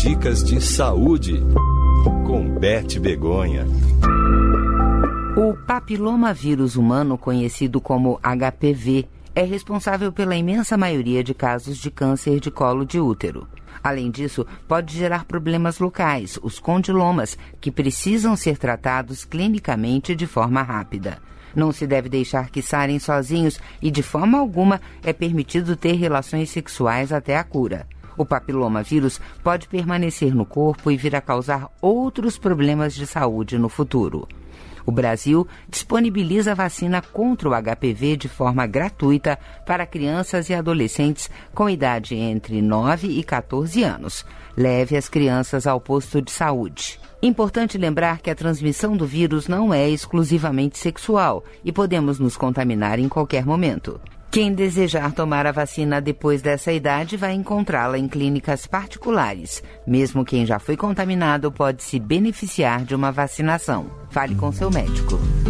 Dicas de saúde, com Beth Begonha. O papilomavírus humano, conhecido como HPV, é responsável pela imensa maioria de casos de câncer de colo de útero. Além disso, pode gerar problemas locais, os condilomas, que precisam ser tratados clinicamente de forma rápida. Não se deve deixar que sarem sozinhos e, de forma alguma, é permitido ter relações sexuais até a cura. O papilomavírus pode permanecer no corpo e vir a causar outros problemas de saúde no futuro. O Brasil disponibiliza a vacina contra o HPV de forma gratuita para crianças e adolescentes com idade entre 9 e 14 anos. Leve as crianças ao posto de saúde. Importante lembrar que a transmissão do vírus não é exclusivamente sexual e podemos nos contaminar em qualquer momento. Quem desejar tomar a vacina depois dessa idade vai encontrá-la em clínicas particulares. Mesmo quem já foi contaminado pode se beneficiar de uma vacinação. Fale com seu médico.